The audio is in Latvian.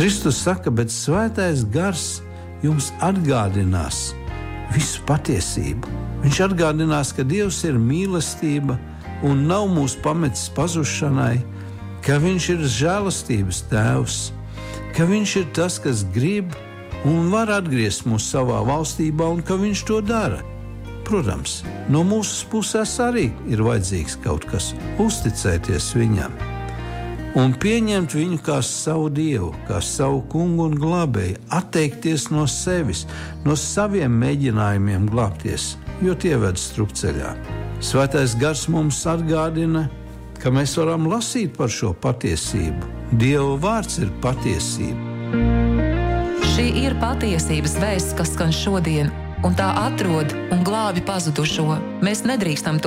Kristus saka, bet Svētais Gars jums atgādinās visu patiesību. Viņš atgādinās, ka Dievs ir mīlestība un nav mūs pametis pazušanai, ka Viņš ir žēlastības Tēvs, ka Viņš ir tas, kas grib un var atgriezt mūs savā valstībā un ka Viņš to dara. Protams, no mūsu puses arī ir vajadzīgs kaut kas, uzticēties Viņam un pieņemt Viņu kā savu Dievu, kā savu kungu un glābēju, atteikties no sevis, no saviem mēģinājumiem glābties, jo tie ved strupceļā. Svētais Gars mums atgādina, ka mēs varam lasīt par šo patiesību. Dieva vārds ir patiesība. Šī ir patiesības vēsts, kas skan šodien, un tā atrod un glābi pazudušo. Mēs nedrīkstam to